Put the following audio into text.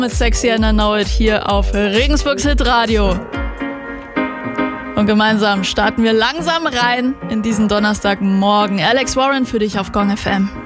Mit Sexy and I Know It hier auf Regensburgs Hitradio. Und gemeinsam starten wir langsam rein in diesen Donnerstagmorgen. Alex Warren für dich auf Gong FM.